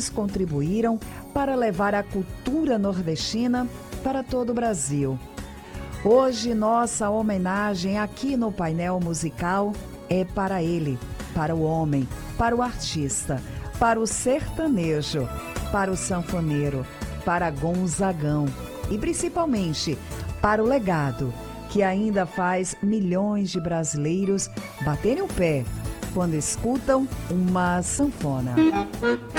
eles contribuíram para levar a cultura nordestina para todo o Brasil. Hoje, nossa homenagem aqui no painel musical é para ele, para o homem, para o artista, para o sertanejo, para o sanfoneiro, para Gonzagão e principalmente para o legado que ainda faz milhões de brasileiros baterem o pé quando escutam uma sanfona.